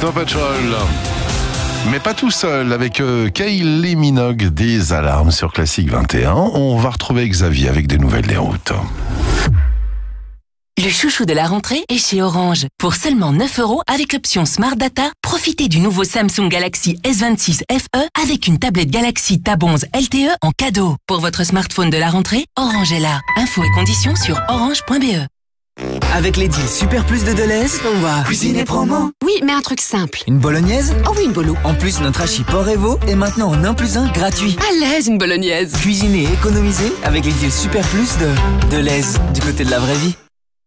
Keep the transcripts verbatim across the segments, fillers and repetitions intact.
Snow Patrol. Mais pas tout seul, avec euh, Kylie Minogue des Alarmes sur Classique vingt et un. On va retrouver Xavier avec des nouvelles des routes. Le chouchou de la rentrée est chez Orange. Pour seulement neuf euros avec l'option Smart Data, profitez du nouveau Samsung Galaxy S vingt-six F E avec une tablette Galaxy Tab onze L T E en cadeau. Pour votre smartphone de la rentrée, Orange est là. Infos et conditions sur orange point b e. Avec les deals Super Plus de Deleuze, on va cuisiner promo. Oui, mais un truc simple. Une bolognaise? Oh oui, une bolo. En plus, notre hachis porc Evo est maintenant en un plus un gratuit. À l'aise, une bolognaise. Cuisiner et économiser avec les deals Super Plus de Deleuze, du côté de la vraie vie.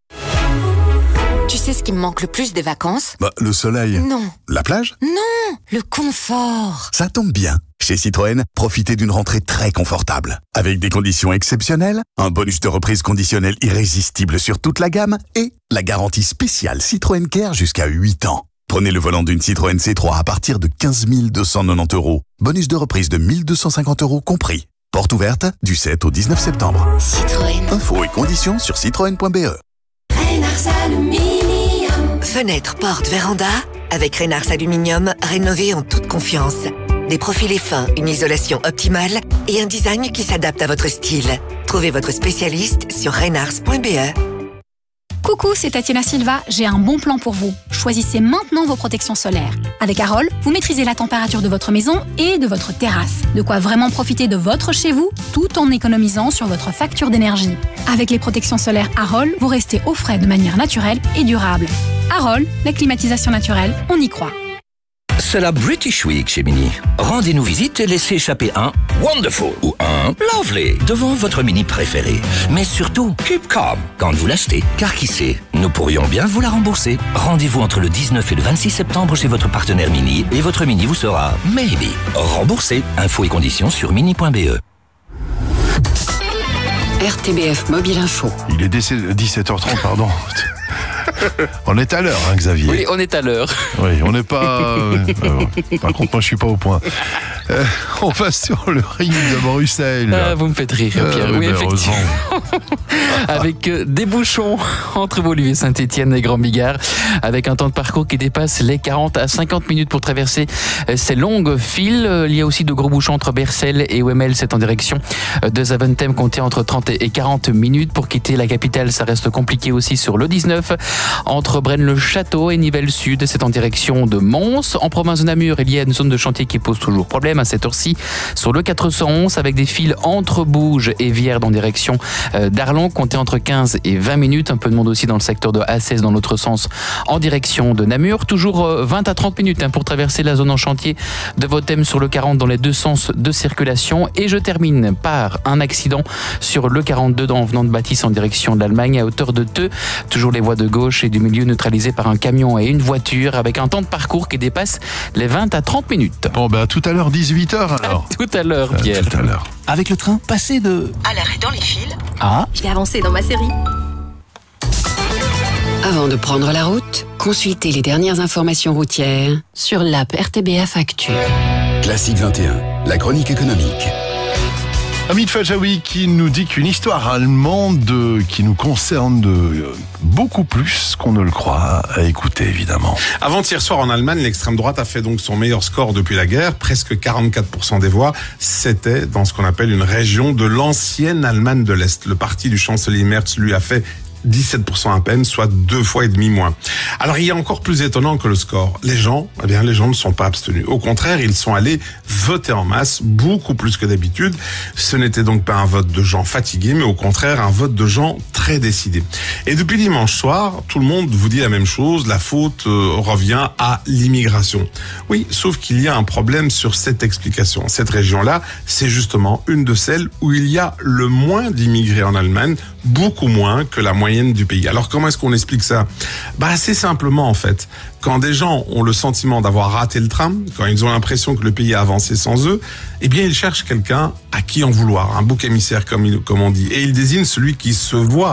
Tu sais ce qui me manque le plus des vacances? Bah, le soleil. Non. La plage? Non, le confort. Ça tombe bien. Chez Citroën, profitez d'une rentrée très confortable. Avec des conditions exceptionnelles, un bonus de reprise conditionnel irrésistible sur toute la gamme et la garantie spéciale Citroën Care jusqu'à huit ans. Prenez le volant d'une Citroën C trois à partir de quinze mille deux cent quatre-vingt-dix euros. Bonus de reprise de mille deux cent cinquante euros compris. Porte ouverte du sept au dix-neuf septembre. Citroën. Infos et conditions sur citroën point b e. Fenêtre, porte, véranda. Avec Reynars Aluminium, rénovez en toute confiance. Des profilés fins, une isolation optimale et un design qui s'adapte à votre style. Trouvez votre spécialiste sur reynars point b e. Coucou, c'est Tatiana Silva, j'ai un bon plan pour vous. Choisissez maintenant vos protections solaires. Avec Arol, vous maîtrisez la température de votre maison et de votre terrasse. De quoi vraiment profiter de votre chez vous, tout en économisant sur votre facture d'énergie. Avec les protections solaires Arol, vous restez au frais de manière naturelle et durable. Arol, la climatisation naturelle, on y croit. C'est la British Week chez Mini. Rendez-nous visite et laissez échapper un Wonderful ou un Lovely devant votre Mini préféré. Mais surtout, keep calm quand vous l'achetez, car qui sait, nous pourrions bien vous la rembourser. Rendez-vous entre le dix-neuf et le vingt-six septembre chez votre partenaire Mini et votre Mini vous sera, maybe, remboursé. Infos et conditions sur mini point b e. R T B F Mobile Info. Il est dix-sept heures trente, pardon. On est à l'heure, hein, Xavier. Oui, on est à l'heure. Oui, on n'est pas... Euh, euh, par contre, moi, je suis pas au point. Euh, on va sur le ring de Bruxelles. Ah, vous me faites rire, Pierre. Euh, oui, effectivement. Avec euh, des bouchons entre Beaulieu, Saint-Étienne et Grand-Bigard, avec un temps de parcours qui dépasse les quarante à cinquante minutes pour traverser euh, ces longues files. Il y a aussi de gros bouchons entre Bercel et O M L, c'est en direction de Zaventem, compté entre trente et quarante minutes. Pour quitter la capitale, ça reste compliqué aussi sur le dix-neuf. Entre Braine-le-Château et Nivelles-Sud, c'est en direction de Mons. En province de Namur, il y a une zone de chantier qui pose toujours problème à cette heure-ci sur le quatre cent onze, avec des files entre Bouges et Vierdes en direction d'Arlon, comptez entre quinze et vingt minutes. Un peu de monde aussi dans le secteur de A seize dans l'autre sens en direction de Namur. Toujours vingt à trente minutes pour traverser la zone en chantier de Votem sur le quarante dans les deux sens de circulation. Et je termine par un accident sur le quarante-deux en venant de Bâtisse en direction de l'Allemagne à hauteur de Theux. Toujours les voies de gauche et du milieu neutralisées par un camion et une voiture, avec un temps de parcours qui dépasse les vingt à trente minutes. Bon, ben, à tout à l'heure, dix-huit heures alors. À tout à l'heure, Pierre. À tout à l'heure. Avec le train, passez de... À l'arrêt dans les fils. Ah, Je vais avancer dans ma série. Avant de prendre la route, consultez les dernières informations routières sur l'app R T B F Actu. Classique vingt et un, la chronique économique. Hamid Fajaoui qui nous dit qu'une histoire allemande qui nous concerne de beaucoup plus qu'on ne le croit. À écouter, évidemment. Avant-hier soir en Allemagne, l'extrême droite a fait donc son meilleur score depuis la guerre. Presque quarante-quatre pour cent des voix. C'était dans ce qu'on appelle une région de l'ancienne Allemagne de l'Est. Le parti du chancelier Merz lui a fait dix-sept pour cent à peine, soit deux fois et demi moins. Alors il y a encore plus étonnant que le score. Les gens, eh bien les gens ne sont pas abstenus. Au contraire, ils sont allés voter en masse, beaucoup plus que d'habitude. Ce n'était donc pas un vote de gens fatigués, mais au contraire un vote de gens très décidés. Et depuis dimanche soir, tout le monde vous dit la même chose, la faute euh, revient à l'immigration. Oui, sauf qu'il y a un problème sur cette explication. Cette région-là, c'est justement une de celles où il y a le moins d'immigrés en Allemagne, beaucoup moins que la moyenne du pays. Alors comment est-ce qu'on explique ça? Bah assez simplement en fait. Quand des gens ont le sentiment d'avoir raté le train, quand ils ont l'impression que le pays a avancé sans eux, eh bien ils cherchent quelqu'un à qui en vouloir, un bouc émissaire comme, il, comme on dit. Et ils désignent celui qui se voit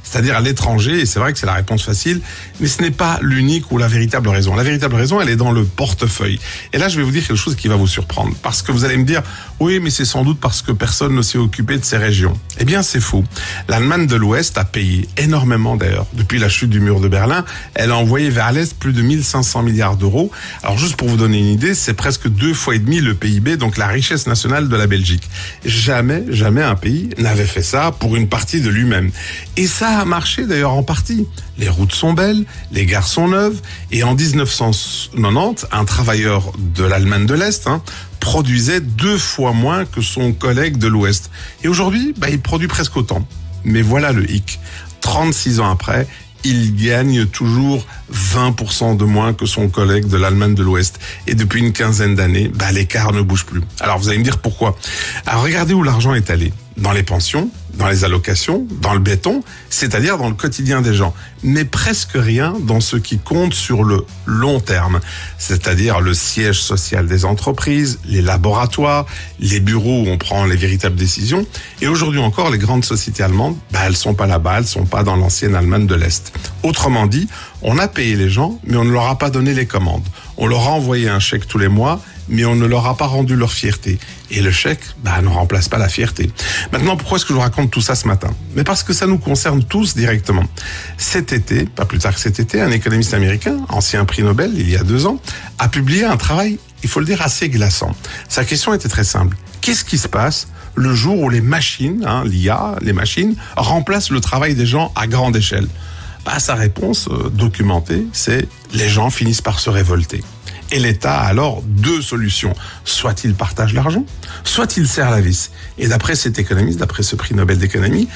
c'est-à-dire à l'étranger, et c'est vrai que c'est la réponse facile, mais ce n'est pas l'unique ou la véritable raison. La véritable raison, elle est dans le portefeuille. Et là, je vais vous dire quelque chose qui va vous surprendre, parce que vous allez me dire, oui, mais c'est sans doute parce que personne ne s'est occupé de ces régions. Eh bien, c'est faux. L'Allemagne de l'Ouest a payé énormément d'ailleurs. Depuis la chute du mur de Berlin, elle a envoyé vers l'Est plus de mille cinq cents milliards d'euros. Alors, juste pour vous donner une idée, c'est presque deux fois et demi le P I B, donc la richesse nationale de la Belgique. Jamais, jamais un pays n'avait fait ça pour une partie de lui-même. Et ça a marché d'ailleurs en partie. Les routes sont belles, les gares sont neuves, et en dix-neuf cent quatre-vingt-dix, un travailleur de l'Allemagne de l'Est hein, produisait deux fois moins que son collègue de l'Ouest. Et aujourd'hui, bah, il produit presque autant. Mais voilà le hic. trente-six ans après, il gagne toujours vingt pour cent de moins que son collègue de l'Allemagne de l'Ouest. Et depuis une quinzaine d'années, bah, l'écart ne bouge plus. Alors vous allez me dire pourquoi. Alors regardez où l'argent est allé. Dans les pensions, dans les allocations, dans le béton, c'est-à-dire dans le quotidien des gens. Mais presque rien dans ce qui compte sur le long terme, c'est-à-dire le siège social des entreprises, les laboratoires, les bureaux où on prend les véritables décisions. Et aujourd'hui encore, les grandes sociétés allemandes, bah, elles sont pas là-bas, elles sont pas dans l'ancienne Allemagne de l'Est. Autrement dit, on a payé les gens, mais on ne leur a pas donné les commandes. On leur a envoyé un chèque tous les mois, mais on ne leur a pas rendu leur fierté. Et le chèque, bah, ne remplace pas la fierté. Maintenant, pourquoi est-ce que je vous raconte tout ça ce matin? Mais parce que ça nous concerne tous directement. Cet été, pas plus tard que cet été, un économiste américain, ancien prix Nobel, il y a deux ans, a publié un travail, il faut le dire, assez glaçant. Sa question était très simple. Qu'est-ce qui se passe le jour où les machines, hein, l'I A, les machines, remplacent le travail des gens à grande échelle? Bah, sa réponse euh, documentée, c'est les gens finissent par se révolter. Et l'État a alors deux solutions. Soit il partage l'argent, soit il serre la vis. Et d'après cet économiste, d'après ce prix Nobel d'économie,